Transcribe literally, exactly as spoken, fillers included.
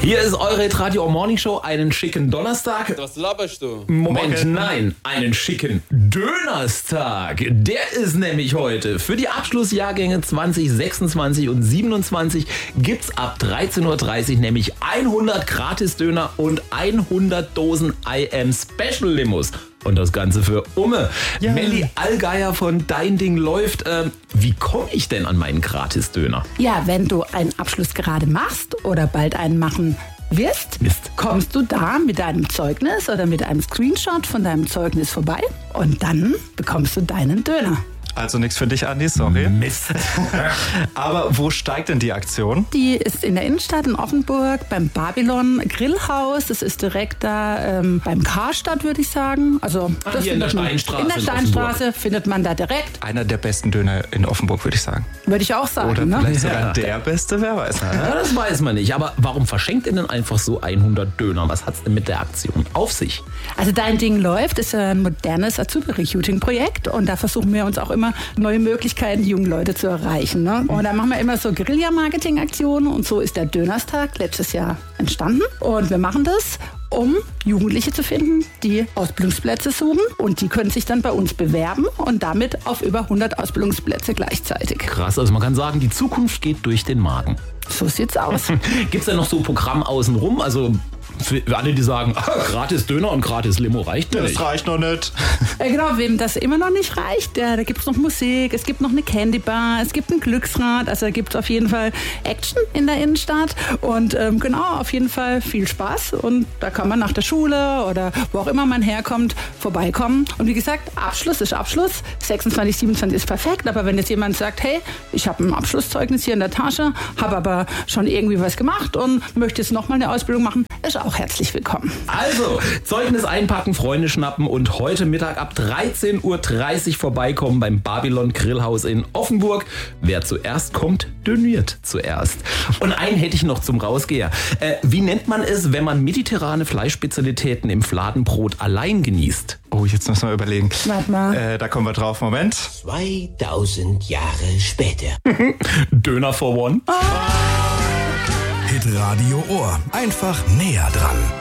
Hier ist eure Radio Morning Show. Einen schicken Donnerstag. Was laberst du? Moment, Morgen. nein. Einen schicken Dönerstag. Der ist nämlich heute. Für die Abschlussjahrgänge zwanzig sechsundzwanzig und siebenundzwanzig gibt's ab dreizehn Uhr dreißig nämlich hundert Gratis-Döner und hundert Dosen I Am Special Limos. Und das Ganze für Umme. Ja. Melli Allgeier von Dein Ding läuft. Ähm, wie komme ich denn an meinen Gratis-Döner? Ja, wenn du einen Abschluss gerade machst oder bald einen machen wirst, Mist. kommst du da mit deinem Zeugnis oder mit einem Screenshot von deinem Zeugnis vorbei und dann bekommst du deinen Döner. Also nichts für dich, Andi, sorry. Mist. Aber wo steigt denn die Aktion? Die ist in der Innenstadt in Offenburg beim Babylon Grillhaus. Das ist direkt da ähm, beim Karstadt, würde ich sagen. Also Ah, das hier in der findet man- Steinstraße In der in Steinstraße findet man da direkt. Einer der besten Döner in Offenburg, würde ich sagen. Würde ich auch sagen. Oder ne? vielleicht sogar Ja. der beste, wer weiß. Ja, das weiß man nicht. Aber warum verschenkt ihr denn einfach so hundert Döner? Was hat's denn mit der Aktion auf sich? Also Dein Ding läuft ist ein modernes Azubi-Recruiting-Projekt und da versuchen wir uns auch immer neue Möglichkeiten, die jungen Leute zu erreichen. Ne? Und da machen wir immer so Guerilla-Marketing-Aktionen und so ist der Dönerstag letztes Jahr entstanden. Und wir machen das, um Jugendliche zu finden, die Ausbildungsplätze suchen und die können sich dann bei uns bewerben und damit auf über hundert Ausbildungsplätze gleichzeitig. Krass, also man kann sagen, die Zukunft geht durch den Magen. So sieht's aus. Gibt's denn noch so ein Programm außenrum? Also für alle, die sagen, ah, gratis Döner und gratis Limo reicht mir nicht. reicht noch nicht. Äh, genau, wem das immer noch nicht reicht, ja, da gibt es noch Musik, es gibt noch eine Candybar, es gibt ein Glücksrad, also da gibt es auf jeden Fall Action in der Innenstadt und ähm, genau, auf jeden Fall viel Spaß und da kann man nach der Schule oder wo auch immer man herkommt, vorbeikommen und wie gesagt, Abschluss ist Abschluss, sechsundzwanzig, siebenundzwanzig ist perfekt, aber wenn jetzt jemand sagt, hey, ich habe ein Abschlusszeugnis hier in der Tasche, habe aber schon irgendwie was gemacht und möchte jetzt nochmal eine Ausbildung machen, ist auch herzlich willkommen. Also, Zeugnis einpacken, Freunde schnappen und heute Mittag ab dreizehn Uhr dreißig vorbeikommen beim Babylon Grillhaus in Offenburg. Wer zuerst kommt, döniert zuerst. Und einen hätte ich noch zum Rausgeher. Äh, wie nennt man es, wenn man mediterrane Fleischspezialitäten im Fladenbrot allein genießt? Oh, jetzt müssen wir überlegen. Warte mal. Äh, da kommen wir drauf. Moment. zweitausend Jahre später. Döner for one. Hitradio Ohr. Einfach näher dran.